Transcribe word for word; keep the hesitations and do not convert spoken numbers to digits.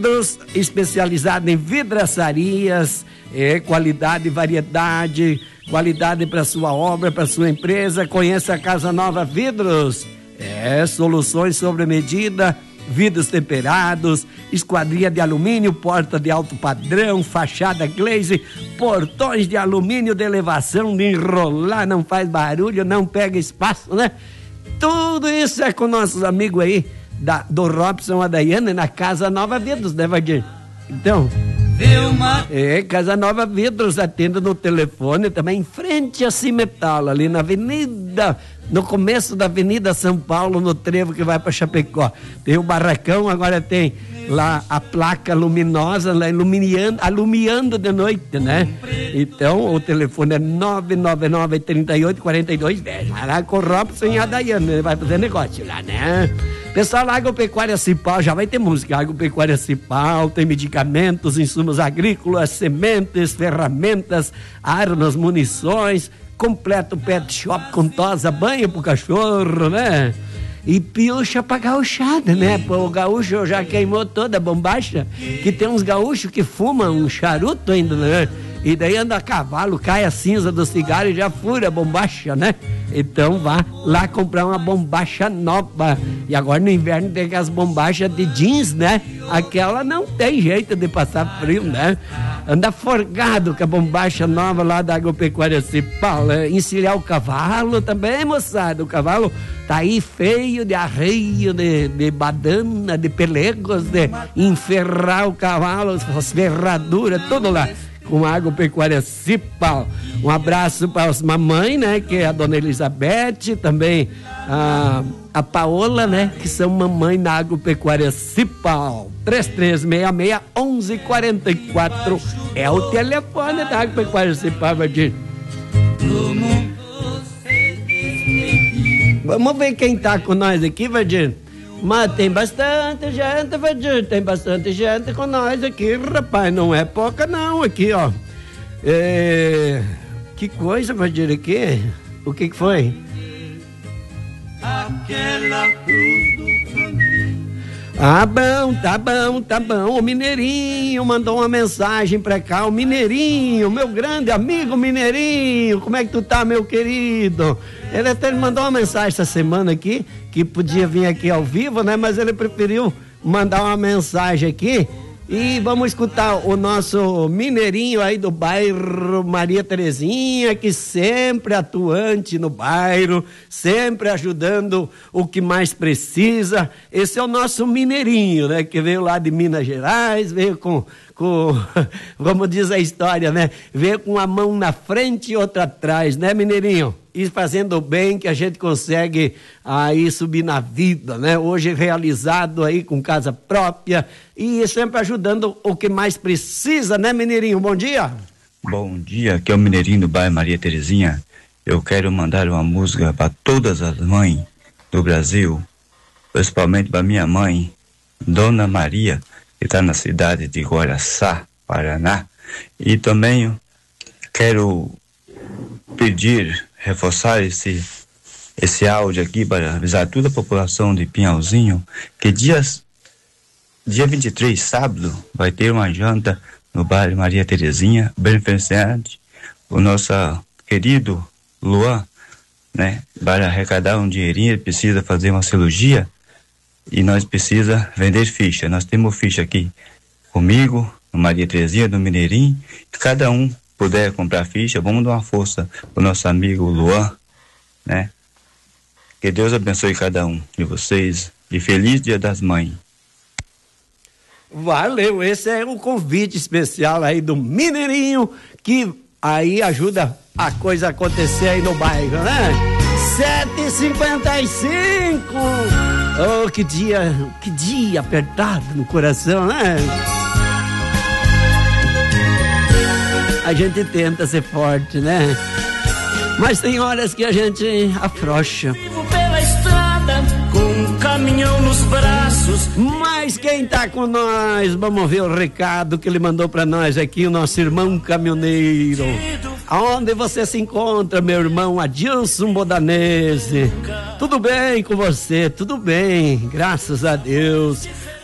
Especializado em vidraçarias, é, qualidade e variedade, qualidade para sua obra, para sua empresa. Conheça a Casa Nova Vidros, é, soluções sobre medida, vidros temperados, esquadria de alumínio, porta de alto padrão, fachada glaze, portões de alumínio de elevação, de enrolar, não faz barulho, não pega espaço, né? Tudo isso é com nossos amigos aí Da, do Robson a Daiane na Casa Nova Vidros, né, Vadir? Então, é, Casa Nova Vidros, atenda no telefone também em frente a Cimetal, ali na avenida, no começo da Avenida São Paulo, no trevo que vai para Chapecó. Tem o barracão, agora tem lá a placa luminosa, lá iluminando, alumiando de noite, né? Então, o telefone é nove nove nove, três oito, quatro dois um zero. Vai lá com o Robson e a Daiane, vai fazer negócio lá, né? Pessoal, a Agropecuária Cipal, já vai ter música. A Agropecuária Cipal tem medicamentos, insumos agrícolas, sementes, ferramentas, armas, munições, completo pet shop com tosa, banho pro cachorro, né? E piocha pra gauchada, né? Pô, o gaúcho já queimou toda a bombacha, que tem uns gaúchos que fumam um charuto ainda, né? E daí anda a cavalo, cai a cinza do cigarro e já fura a bombacha, né? Então vá lá comprar uma bombacha nova. E agora no inverno tem aquelas bombachas de jeans, né? Aquela não tem jeito de passar frio, né? Anda forgado com a bombacha nova lá da Agropecuária Cipal. É, encilhar o cavalo também, moçada. O cavalo tá aí feio de arreio, de, de badana, de pelegos, de enferrar o cavalo, as ferraduras, tudo lá com a Agropecuária Cipal. Um abraço para as mamães, né, que é a dona Elizabeth, também a, a Paola, né, que são mamãe na Agropecuária Cipal. três três seis seis, um um quatro quatro é o telefone da Agropecuária Cipal, Vadir. Vamos ver quem tá com nós aqui, Vadir. Mas tem bastante gente, Vadir, tem bastante gente com nós aqui, rapaz, não é pouca não, aqui, ó. É... Que coisa, Vadir, aqui? O que que foi? Aquela cruz do caminho. Ah, bom, tá bom, tá bom. O Mineirinho mandou uma mensagem pra cá, o Mineirinho, meu grande amigo Mineirinho, como é que tu tá, meu querido? Ele até mandou uma mensagem essa semana aqui, que podia vir aqui ao vivo, né? Mas ele preferiu mandar uma mensagem aqui. E vamos escutar o nosso Mineirinho aí do bairro Maria Terezinha, que sempre atuante no bairro, sempre ajudando o que mais precisa. Esse é o nosso Mineirinho, né? Que veio lá de Minas Gerais, veio com, com como diz a história, né? Veio com uma mão na frente e outra atrás, né, Mineirinho? E fazendo o bem que a gente consegue aí subir na vida, né? Hoje realizado aí com casa própria e sempre ajudando o que mais precisa, né, Mineirinho? Bom dia. Bom dia, aqui é o Mineirinho do bairro Maria Terezinha. Eu quero mandar uma música para todas as mães do Brasil, principalmente para minha mãe, Dona Maria, que está na cidade de Guaraçá, Paraná. E também quero pedir, reforçar esse, esse áudio aqui para avisar toda a população de Pinhalzinho que dias, dia vinte e três, sábado, vai ter uma janta no bairro Maria Terezinha, beneficente, o nosso querido Luan, né, para arrecadar um dinheirinho. Ele precisa fazer uma cirurgia e nós precisa vender ficha. Nós temos ficha aqui comigo, no Maria Terezinha, no Mineirinho, e cada um puder comprar ficha, vamos dar uma força pro nosso amigo Luan, né? Que Deus abençoe cada um de vocês e feliz Dia das Mães. Valeu, esse é um convite especial aí do Mineirinho, que aí ajuda a coisa acontecer aí no bairro, né? sete e cinquenta e cinco. Oh, que dia, que dia apertado no coração, né? A gente tenta ser forte, né? Mas tem horas que a gente afrouxa. Vivo pela estrada com um caminhão nos braços. Mas quem tá com nós? Vamos ver o recado que ele mandou pra nós aqui, o nosso irmão caminhoneiro. Aonde você se encontra, meu irmão Adilson Bodanese? Tudo bem com você? Tudo bem, graças a Deus.